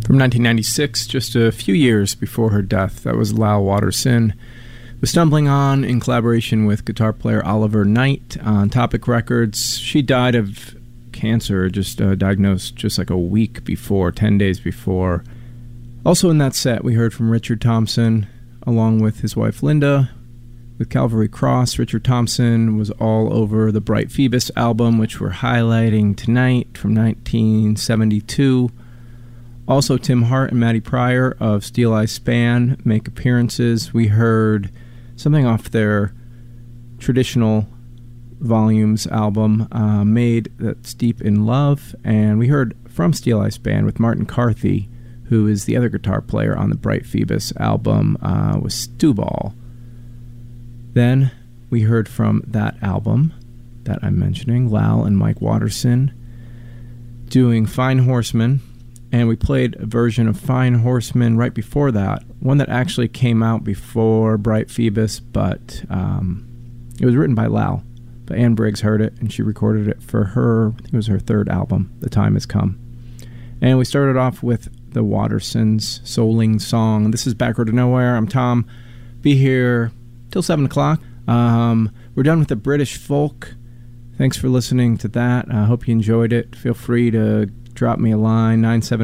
From 1996, just a few years before her death, that was Lal Waterson, was Stumbling On in collaboration with guitar player Oliver Knight on Topic Records. She died of cancer, just diagnosed just like a week before, 10 days before. Also in that set, we heard from Richard Thompson, along with his wife Linda. With Calvary Cross, Richard Thompson was all over the Bright Phoebus album, which we're highlighting tonight, from 1972. Also, Tim Hart and Matty Pryor of Steel Eye Span make appearances. We heard something off their Traditional Volumes album, Made That's Deep in Love. And we heard from Steel Eye Span with Martin Carthy, who is the other guitar player on the Bright Phoebus album, with Stu Ball. Then we heard from that album that I'm mentioning, Lal and Mike Waterson doing Fine Horseman. And we played a version of Fine Horseman right before that, one that actually came out before Bright Phoebus, but it was written by Lal. But Ann Briggs heard it, and she recorded it for her, I think it was her third album, The Time Has Come. And we started off with the Watersons' Souling Song. This is Backward to Nowhere. I'm Tom. Be here till 7 o'clock. We're done with the British folk. Thanks for listening to that. I hope you enjoyed it. Feel free to drop me a line,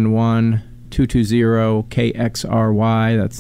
971-220-KXRY. That's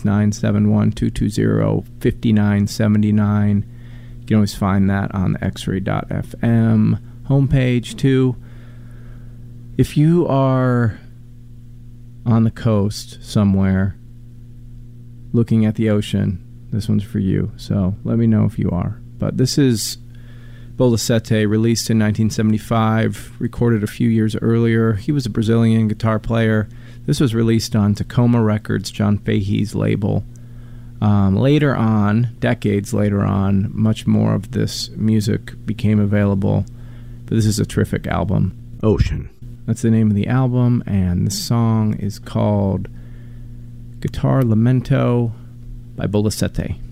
971-220-5979. You can always find that on the xray.fm homepage, too. If you are on the coast somewhere looking at the ocean, this one's for you. So let me know if you are. But this is Bola Sete, released in 1975, recorded a few years earlier. He was a Brazilian guitar player. This was released on Tacoma Records, John Fahey's label. Later on, decades later on, much more of this music became available. But this is a terrific album. Ocean. That's the name of the album, and the song is called Guitar Lamento by Bola Sete.